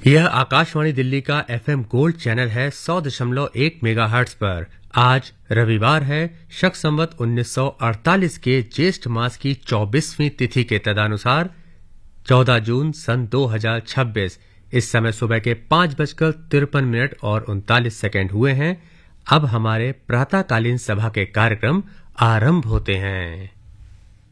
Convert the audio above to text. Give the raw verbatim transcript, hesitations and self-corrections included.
यह आकाशवाणी दिल्ली का FM gold channel है सौ दशमलव एक मेगाहर्ट्ज पर। आज रविवार है, शक संवत उन्नीस सौ अड़तालीस के ज्येष्ठ मास की चौबीसवीं तिथि के तदनुसार चौदह जून सन दो हजार छब्बीस। इस समय सुबह के पांच बजकर तिरपन मिनट और उनतालीस सेकंड हुए हैं। अब हमारे प्रातःकालीन सभा के कार्यक्रम आरंभ होते हैं।